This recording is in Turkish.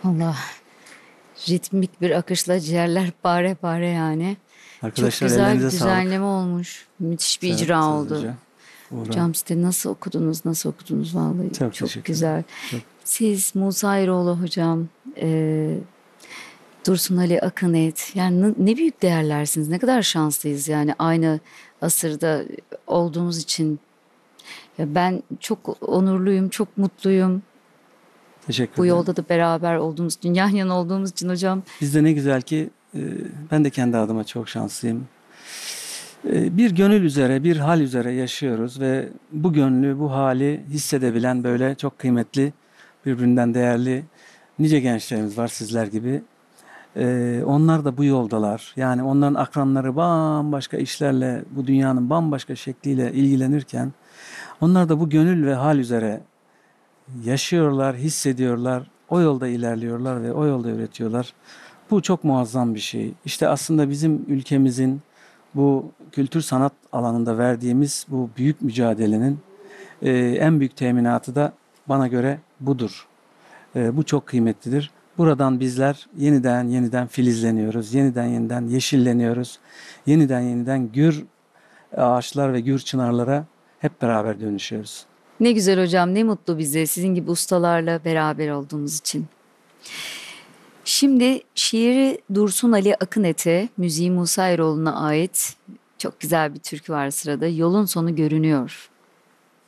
Allah, ritmik bir akışla ciğerler pare pare yani. Çok Arkadaşlar güzel ellerinize bir sağlık. düzenleme olmuş. Müthiş bir Sedat, icra Sedat oldu. Hoca, Uğur'a. Hocam siz de nasıl okudunuz, nasıl okudunuz vallahi Çok çok teşekkür ederim. güzel. Çok Siz Musa Eroğlu hocam, Dursun Ali Akınet, yani ne büyük değerlersiniz, ne kadar şanslıyız yani aynı asırda olduğumuz için. Ya ben çok onurluyum, çok mutluyum. teşekkür Bu ederim. yolda da beraber olduğumuz için, yan yana olduğumuz için hocam. Biz de ne güzel ki ben de kendi adıma çok şanslıyım. Bir gönül üzere, bir hal üzere yaşıyoruz ve bu gönlü, bu hali hissedebilen böyle çok kıymetli, birbirinden değerli nice gençlerimiz var sizler gibi. Onlar da bu yoldalar. Yani onların akranları bambaşka işlerle, bu dünyanın bambaşka şekliyle ilgilenirken, onlar da bu gönül ve hal üzere yaşıyorlar, hissediyorlar, o yolda ilerliyorlar ve o yolda üretiyorlar. Bu çok muazzam bir şey. İşte aslında bizim ülkemizin bu kültür sanat alanında verdiğimiz bu büyük mücadelenin en büyük teminatı da bana göre budur. Bu çok kıymetlidir. Buradan bizler yeniden yeniden filizleniyoruz, yeniden yeniden yeşilleniyoruz, yeniden yeniden gür ağaçlar ve gür çınarlara hep beraber dönüşüyoruz. Ne güzel hocam, ne mutlu bize sizin gibi ustalarla beraber olduğumuz için. Şimdi şiiri Dursun Ali Akınet'e, müziği Musa Eroğlu'na ait çok güzel bir türkü var sırada. Yolun sonu görünüyor.